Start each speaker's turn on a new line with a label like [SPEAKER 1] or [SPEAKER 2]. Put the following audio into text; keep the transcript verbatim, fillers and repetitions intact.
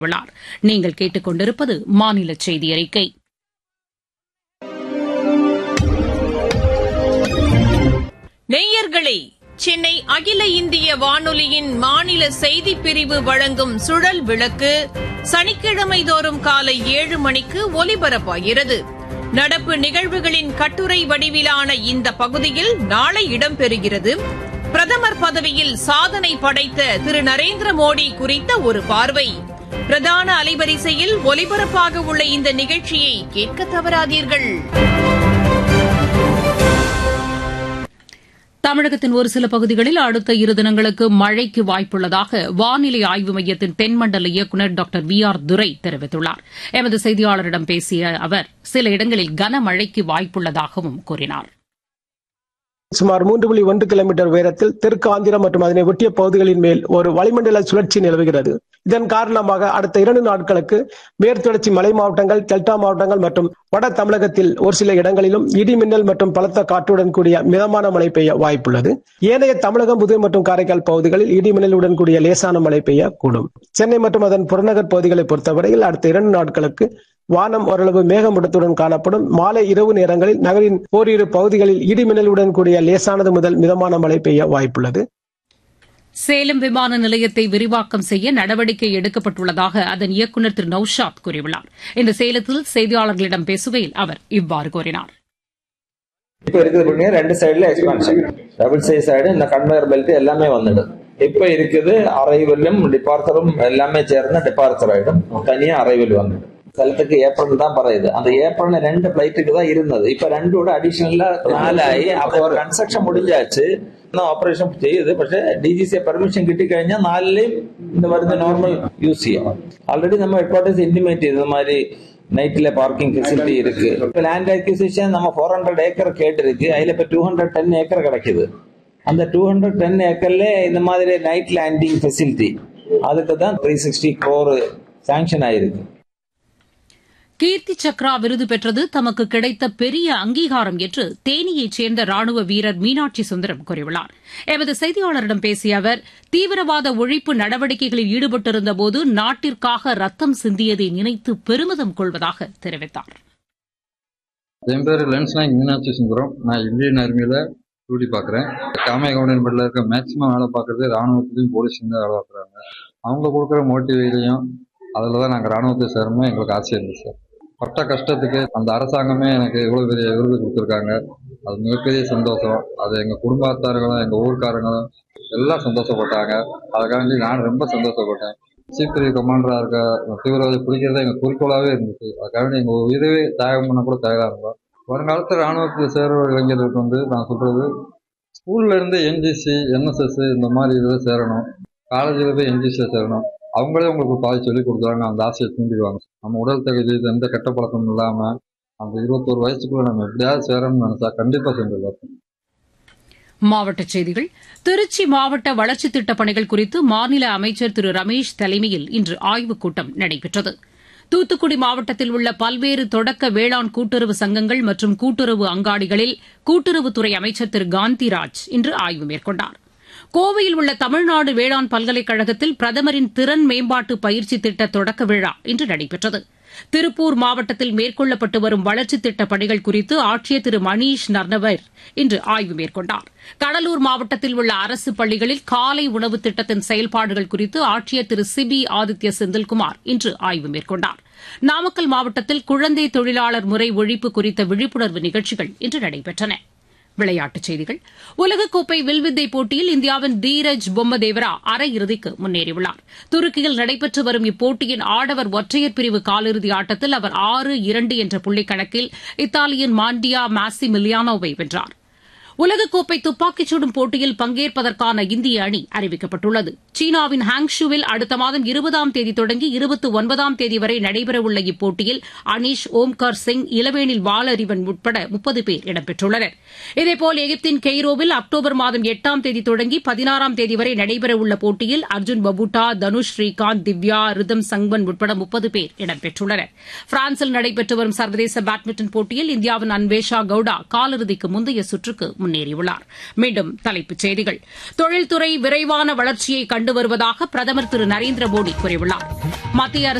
[SPEAKER 1] உள்ளார். நீங்கள் கேட்டுக் கொண்டிருப்பது மாநில செய்தி அறிக்கை.
[SPEAKER 2] நேயர்களே, சென்னை அகில இந்திய வானொலியின் மாநில செய்திப் பிரிவு வழங்கும் சுழல் விளக்கு சனிக்கிழமை தோறும் காலை ஏழு மணிக்கு ஒலிபரப்பாகிறது. நடப்பு நிகழ்வுகளின் கட்டுரை வடிவிலான இந்த பகுதியில் நாளை இடம்பெறுகிறது. பிரதமர் பதவியில் சாதனை படைத்த திரு நரேந்திர மோடி குறித்த ஒரு பார்வை. பிரதான அலைவரிசையில் ஒலிபரப்பாக உள்ள இந்த நிகழ்ச்சியை கேட்க தவறாதீர்கள்.
[SPEAKER 1] தமிழகத்தின் ஒரு சில பகுதிகளில் அடுத்த இரு தினங்களுக்கு மழைக்கு வாய்ப்புள்ளதாக வானிலை ஆய்வு மையத்தின் தென்மண்டல இயக்குநர் டாக்டர் வி ஆர் துரை தெரிவித்துள்ளார். எமது செய்தியாளரிடம் பேசிய அவர் சில இடங்களில் கனமழைக்கு வாய்ப்புள்ளதாகவும் கூறினார்.
[SPEAKER 3] சுமார் மூன்று புள்ளி ஒன்று கிலோமீட்டர் உயரத்தில் தெற்கு ஆந்திரம் மற்றும் அதனை ஒட்டிய பகுதிகளின் மேல் ஒரு வளிமண்டல சுழற்சி நிலவுகிறது. இதன் காரணமாக அடுத்த இரண்டு நாட்களுக்கு மேற்குத்தொடர்ச்சி மலை மாவட்டங்கள், டெல்டா மாவட்டங்கள் மற்றும் வட தமிழகத்தில் ஒரு சில இடங்களிலும் இடி மின்னல் மற்றும் பலத்த காற்றுடன் கூடிய மிதமான மழை பெய்ய வாய்ப்புள்ளது. ஏனைய தமிழகம், புதுவை மற்றும் காரைக்கால் பகுதிகளில் இடி மின்னலுடன் கூடிய லேசான மழை பெய்யக்கூடும். சென்னை மற்றும் அதன் புறநகர் பகுதிகளை பொறுத்தவரையில் அடுத்த இரண்டு நாட்களுக்கு வானம் ஓரளவு மேகமூட்டத்துடன் காணப்படும். மாலை இரவு நேரங்களில் நகரின் ஓரிரு பகுதிகளில் இடி மின்னலுடன் கூடிய லேசானது முதல் மிதமான மழை பெய்ய வாய்ப்புள்ளது.
[SPEAKER 1] சேலம் விமான நிலையத்தை விரிவாக்கம் செய்ய நடவடிக்கை எடுக்கப்பட்டுள்ளதாக அதன் இயக்குநர் திரு நௌஷாத் கூறியுள்ளார். இந்த சேலத்தில் செய்தியாளர்களிடம் பேசுகையில் அவர் இவ்வாறு கூறினார்.
[SPEAKER 4] இப்ப இருக்குது ரெண்டு சைடுல எக்ஸ்பான்ஷன், டபுள் சைஸ் சைடு இந்த கன்வேயர் பெல்ட் எல்லாமே வந்துடும். இப்ப இருக்குது அரைவலும் டிபார்ச்சரும் எல்லாமே சேர்ந்த டிபார்ச்சர் ஆயிடும். தனியா அரைவல் வந்துடும். സ്ഥലത്തേക്ക് ഏപ്രിൽ தான் പറയുது. அந்த ஏப்ரல் ரெண்டு பிளைட்டுக்கு தான் இருந்தது. இப்ப ரெண்டோட அடிஷனலா நாലായി. அப்போ ஒரு கன்ஸ்ட்ரக்ஷன் முடிஞ்சாச்சு, ഓപ്പറേഷൻ ചെയ്ത്. പക്ഷെ ഡി ജി സി പെർമിഷൻ കിട്ടിക്കഴിഞ്ഞാൽ നാലിലെയും இந்த മരുന്ന് നോർമൽ യൂസ് ചെയ്യാം. ஆல்ரெடி நம்ம ஹெட்குவார்ட்டர்ஸ் இன்டிமேட் இது மாதிரி நைட்ல பார்க்கிங் ஃபெசிலிட்டி இருக்கு. இப்ப லேண்ட் அக்விசிஷன் நம்ம ஃபோர் ஹண்ட்ரட் ஏக்கர் கேட்டு இருக்கு. அதுல இப்ப டூ ஹண்ட்ரட் டென் ஏக்கர் கிடைக்குது. அந்த டூ ஹண்ட்ரட் டென் ஏக்கர்ல இந்த மாதிரி நைட் லேண்டிங் ஃபெசிலிட்டி அதுக்கு தான் த்ரீ சிக்ஸ்டி crore சாங்ஷன் ஆயிருக்கு.
[SPEAKER 1] கீர்த்தி சக்ரா விருது பெற்றது தமக்கு கிடைத்த பெரிய அங்கீகாரம் என்று தேனியைச் சேர்ந்த ராணுவ வீரர் மீனாட்சி சுந்தரம் கூறியுள்ளார். எமது செய்தியாளரிடம் பேசிய அவர் தீவிரவாத ஒழிப்பு நடவடிக்கைகளில் ஈடுபட்டிருந்தபோது நாட்டிற்காக ரத்தம் சிந்தியதை நினைத்து பெருமிதம் கொள்வதாக தெரிவித்தார்.
[SPEAKER 5] என் பேரு லென்ஸ் நாயக் மீனாட்சி சுந்தரம். நான் இந்தியன் ஆர்மியில டியூட்டி பாக்குறேன். காமையகவுண்டன் பட்டில இருக்க மேக்சிமம் வேலை பார்க்கறது ராணுவத்திலையும் போலீஸ்லையும் தான் வேலை பார்க்குறாங்க. அவங்க கொடுக்குற மோட்டிவேலையும் அதுலதான் நாங்க ராணுவத்தை சேரணும் எங்களுக்கு ஆசை இருந்துச்சு சார். பட்ட கஷ்டத்துக்கு அந்த அரசாங்கமே எனக்கு இவ்வளவு பெரிய விருது கொடுத்துருக்காங்க. அது மிகப்பெரிய சந்தோஷம். அது எங்க குடும்பத்தார்களும் எங்க ஊர்க்காரங்களும் எல்லாம் சந்தோஷப்பட்டாங்க. அதுக்காண்டி நான் ரொம்ப சந்தோஷப்பட்டேன். சீஃப் பிரிவு கமாண்டரா இருக்க தீவிரவாதி பிடிக்கிறத எங்க குறிக்கோளாவே இருந்துச்சு. அதுக்காண்டி எங்க உயிரவே தியாகம் பண்ண கூட தயாரா இருந்தோம். வருங்காலத்தில் ராணுவத்தில் சேர்ற இளைஞர்களுக்கு வந்து நான் சொல்றது, ஸ்கூல்ல இருந்து என்ஜிசி, என்எஸ்எஸ் இந்த மாதிரி இதுல சேரணும். காலேஜில் போய் என்ஜிசியில சேரணும். அவங்களே உங்களுக்கு பாதி சொல்லி கொடுக்குறாங்க. அந்த ஆசையை தூண்டிடுவாங்க. நம்ம உடல் தகுதி எந்த கெட்ட பழக்கம் இல்லாம அந்த இருபத்தோரு வயசுக்குள்ள நம்ம எப்படியாவது சேரணும்னு நினைச்சா கண்டிப்பா செஞ்சிடலாம்.
[SPEAKER 1] மாவட்டச் செய்திகள். திருச்சி மாவட்ட வளர்ச்சித் திட்டப் பணிகள் குறித்து மாநில அமைச்சர் திரு ரமேஷ் தலைமையில் இன்று ஆய்வுக் கூட்டம் நடைபெற்றது. தூத்துக்குடி மாவட்டத்தில் உள்ள பல்வேறு தொடக்க வேளாண் கூட்டுறவு சங்கங்கள் மற்றும் கூட்டுறவு அங்காடிகளில் கூட்டுறவுத்துறை அமைச்சர் திரு காந்திராஜ் இன்று ஆய்வு மேற்கொண்டார். கோவையில் உள்ள தமிழ்நாடு வேளாண் பல்கலைக்கழகத்தில் பிரதமரின் திறன் மேம்பாட்டு பயிற்சி திட்ட தொடக்க விழா இன்று நடைபெற்றது. திருப்பூர் மாவட்டத்தில் மேற்கொள்ளப்பட்டு வரும் வளர்ச்சித் திட்டப் பணிகள் குறித்து ஆட்சியர் திரு மணீஷ் நர்னவர் இன்று ஆய்வு மேற்கொண்டார். கடலூர் மாவட்டத்தில் உள்ள அரசு பள்ளிகளில் காலை உணவு திட்டத்தின் செயல்பாடுகள் குறித்து ஆட்சியர் திரு சிபி ஆதித்ய செந்தில்குமார் இன்று ஆய்வு மேற்கொண்டார். நாமக்கல் மாவட்டத்தில் குழந்தை தொழிலாளர் முறை ஒழிப்பு குறித்த விழிப்புணர்வு நிகழ்ச்சிகள் இன்று நடைபெற்றன. விளையாட்டுச் செய்திகள். உலகக்கோப்பை வில்வித்தை போட்டியில் இந்தியாவின் தீரஜ் பொம்மதேவரா அரையிறுதிக்கு முன்னேறியுள்ளார். துருக்கியில் நடைபெற்று வரும் இப்போட்டியின் ஆடவர் ஒற்றையர் பிரிவு காலிறுதி ஆட்டத்தில் அவர் ஆறு இரண்டு என்ற புள்ளிக் கணக்கில் இத்தாலியின் மாண்டியா மாசிமிலியானோவை வென்றார். உலகக்கோப்பை துப்பாக்கிச் சுடும் போட்டியில் பங்கேற்பதற்கான இந்திய அணி அறிவிக்கப்பட்டுள்ளது. சீனாவின் ஹாங்ஷுவில் அடுத்த மாதம் இருபதாம் தேதி தொடங்கி இருபத்தி ஒன்பதாம் தேதி வரை நடைபெறவுள்ள இப்போட்டியில் அனீஷ், ஓம்கார் சிங், இளவேனில் வாலறிவன் உட்பட முப்பது பேர் இடம்பெற்றுள்ளனர். இதேபோல் எகிப்தின் கெய்ரோவில் அக்டோபர் மாதம் எட்டாம் தேதி தொடங்கி பதினாறாம் தேதி வரை நடைபெறவுள்ள போட்டியில் அர்ஜுன் பபுட்டா, தனுஷ் ஸ்ரீகாந்த், திவ்யா, ரிதம் சங்வன் உட்பட முப்பது பேர் இடம்பெற்றுள்ளனர். பிரான்சில் நடைபெற்று வரும் சர்வதேச பேட்மிண்டன் போட்டியில் இந்தியாவின் அன்வேஷா கவுடா காலிறுதிக்கு முந்தைய சுற்றுக்கு முன்னேறியுள்ளார். மீண்டும் தலைப்புச் செய்திகள். தொழில்துறை விரைவான வளர்ச்சியை கண்டு வருவதாக பிரதமர் திரு நரேந்திர மோடி கூறியுள்ளார். மத்திய